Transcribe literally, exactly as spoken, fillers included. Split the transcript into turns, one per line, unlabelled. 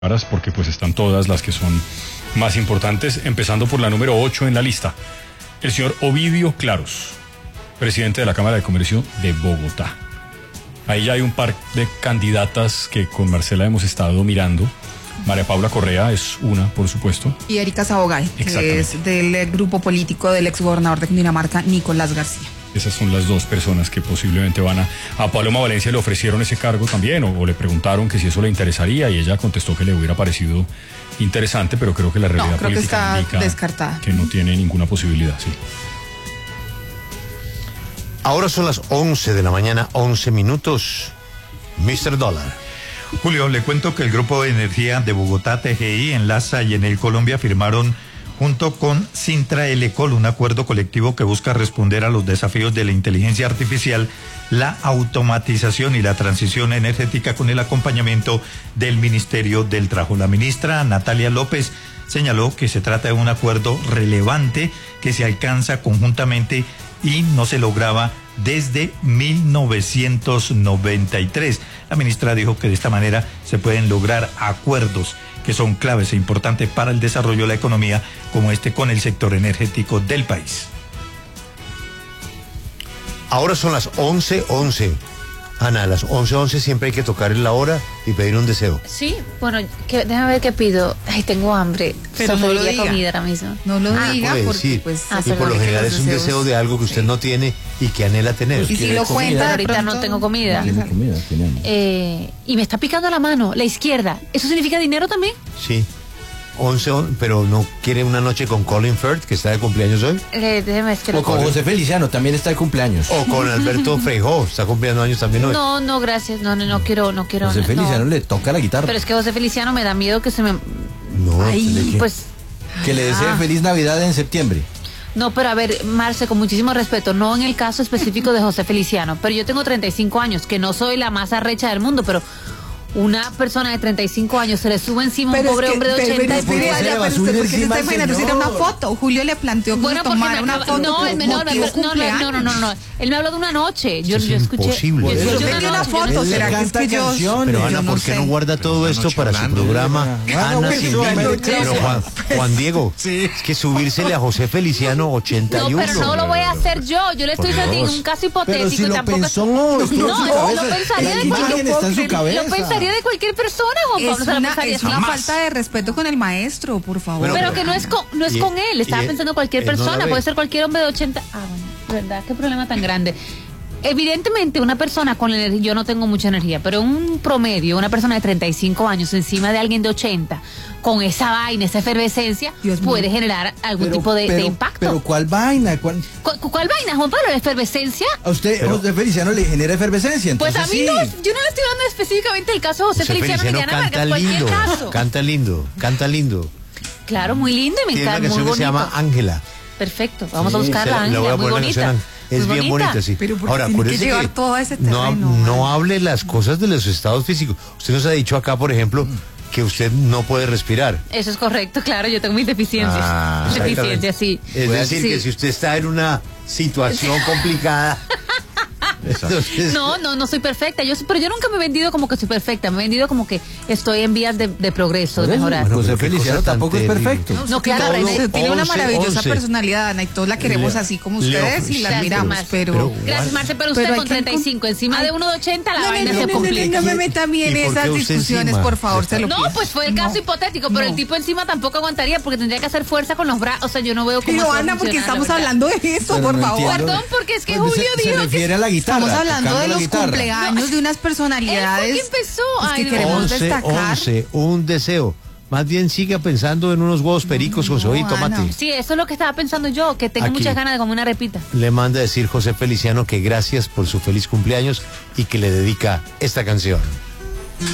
porque pues están todas las que son más importantes, empezando por la número ocho en la lista. El señor Ovidio Claros, presidente de la Cámara de Comercio de Bogotá. Ahí ya hay un par de candidatas que con Marcela hemos estado mirando. María Paula Correa es una, por supuesto.
Y Erika Sabogay, que es del grupo político del exgobernador de Cundinamarca, Nicolás García.
Esas son las dos personas que posiblemente van a... A Paloma Valencia le ofrecieron ese cargo también, o, o le preguntaron que si eso le interesaría, y ella contestó que le hubiera parecido interesante, pero creo que la realidad
no, creo
política
que está
indica
descartada.
Que no tiene ninguna posibilidad, sí.
Ahora son las once de la mañana, once minutos. mister Dólar.
Julio, le cuento que el Grupo de Energía de Bogotá, T G I, Enlaza y Enel Colombia firmaron junto con Sintra Elecol un acuerdo colectivo que busca responder a los desafíos de la inteligencia artificial, la automatización y la transición energética con el acompañamiento del Ministerio del Trabajo. La ministra Natalia López señaló que se trata de un acuerdo relevante que se alcanza conjuntamente y no se lograba desde mil novecientos noventa y tres. La ministra dijo que de esta manera se pueden lograr acuerdos que son claves e importantes para el desarrollo de la economía, como este con el sector energético del país.
Ahora son las once once. Ana, a las once once siempre hay que tocar en la hora y pedir un deseo.
Sí, bueno, que, déjame ver qué pido. Ay, tengo hambre.
Pero no lo diga.
Comida ahora mismo.
No lo
ah,
diga
puede
porque
decir.
pues...
Ah,
y por lo general es un
deseos.
deseo de algo que usted sí. no tiene y que anhela tener.
Y si lo cuenta,
ahorita
pronto,
no tengo comida.
Tiene comida, tenemos.
Eh, y me está picando la mano, la izquierda. ¿Eso significa dinero también?
Sí. once, pero no quiere una noche con Colin Firth, que está de cumpleaños hoy.
Eh, déjeme, es que
o
lo...
con José Feliciano, también está de cumpleaños.
O con Alberto Feijó, está cumpliendo años también hoy.
No, no, gracias. No, no, no quiero, no quiero.
José Feliciano
no.
le toca la guitarra.
Pero es que José Feliciano me da miedo que se me...
No,
Ay, pues...
Que le desee
ah.
feliz Navidad en septiembre.
No, pero a ver, Marce, con muchísimo respeto, no en el caso específico de José Feliciano, pero yo tengo treinta y cinco años, que no soy la más arrecha del mundo, pero una persona de treinta y cinco años se le sube encima a un pobre que, hombre de ochenta y
pico. ¿Por qué se está imaginando si era una foto? Julio le planteó que
bueno,
tomara una foto.
No, el menor, no, no, no, no, no, no. Él me habló de una noche. Yo,
es
yo escuché.
Imposible.
Yo,
yo,
yo
yo
una
una foto, ¿será que es que yo?
Pero Ana, ¿por qué no guarda todo esto para su programa? Ana, sin Pero Juan, Juan Diego, es que subírsele a José Feliciano ochenta y uno.
No, pero no lo voy a hacer yo. Yo le estoy diciendo en un caso hipotético y tampoco.
No,
no, lo pensaría de cualquier. Lo pensaría de cualquier persona. Juan Pablo,
es una, es una falta de respeto con el maestro, por favor.
Bueno, pero, pero que no es con, no es y, con él, estaba pensando cualquier persona, no puede ser cualquier hombre de ochenta. Ah, bueno, ¿verdad? Qué problema tan grande. Evidentemente una persona con la energía, yo no tengo mucha energía, pero un promedio, una persona de treinta y cinco años encima de alguien de ochenta, con esa vaina, esa efervescencia, Dios puede mío. generar algún
pero,
tipo de,
pero,
de impacto.
Pero ¿cuál vaina? ¿Cuál,
¿Cuál, cuál vaina, Juan Pablo? ¿La efervescencia?
¿A usted, pero, José Feliciano, le genera efervescencia?
Pues a mí
sí.
no, yo no le estoy dando específicamente el caso de José, José Feliciano,
Feliciano
Millana Vargas, cualquier
lindo,
caso.
Canta lindo, canta lindo.
Claro, muy lindo y me
Tiene
encanta,
una canción
muy
que se llama Ángela.
Perfecto, vamos
sí,
a buscarla, Ángela, muy bonita.
Es
muy
bien
bonita.
bonita, sí.
Pero
ahora,
tiene
por
que
eso
llevar
que
todo ese
no,
terreno.
no hable las cosas de los estados físicos. Usted nos ha dicho acá, por ejemplo, que usted no puede respirar.
Eso es correcto, claro, yo tengo mis deficiencias.
Ah,
deficiencias, sí.
Es decir,
sí.
que si usted está en una situación complicada...
Entonces... No, no, no soy perfecta. Yo, pero yo nunca me he vendido como que soy perfecta. Me he vendido como que estoy en vías de, de progreso, de mejorar.
Bueno, José Feliciano tampoco es perfecto.
No, no claro, René, tiene una maravillosa personalidad, Ana, y todos la queremos así como ustedes y la admiramos. Pero,
pero gracias, Marce, pero usted pero con treinta y cinco, que... encima Ay. de uno de ochenta, la no, vaina no, no, se complica.
No, no, no me meta a mí en esas discusiones, por favor, se lo pido.
No, pues fue el caso hipotético, pero el tipo encima tampoco aguantaría porque tendría que hacer fuerza con los brazos. O sea, yo no veo cómo.
Pero Ana, porque estamos hablando de eso, por favor.
Perdón, porque es que Julio dijo que
refiere a la guitarra.
Estamos hablando de los cumpleaños de unas personalidades.
¿Qué empezó?
Que queremos destacar.
once, un deseo. Más bien siga pensando en unos huevos pericos con cebolla y tomate.
Sí, eso es lo que estaba pensando yo, que tengo Aquí muchas ganas de comer una repita.
Le manda a decir José Feliciano que gracias por su feliz cumpleaños y que le dedica esta canción.